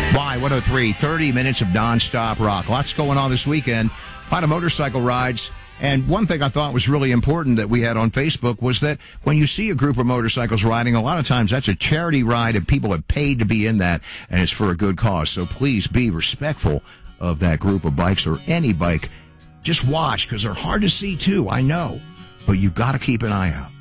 Y103, 30 minutes of nonstop rock. Lots going on this weekend. A lot of motorcycle rides. And one thing I thought was really important that we had on Facebook was that when you see a group of motorcycles riding, a lot of times that's a charity ride and people have paid to be in that, and it's for a good cause. So please be respectful of that group of bikes or any bike. Just watch, because they're hard to see too, I know. But you got to keep an eye out.